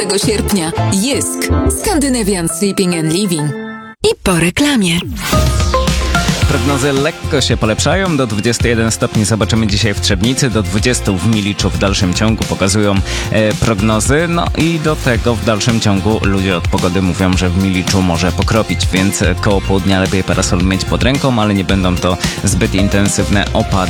sierpnia. Jysk. Scandinavian Sleeping and Living. I po reklamie. Prognozy lekko się polepszają. Do 21 stopni zobaczymy dzisiaj w Trzebnicy, do 20 w Miliczu w dalszym ciągu pokazują prognozy. No i do tego w dalszym ciągu ludzie od pogody mówią, że w Miliczu może pokropić, więc koło południa lepiej parasol mieć pod ręką, ale nie będą to zbyt intensywne opady.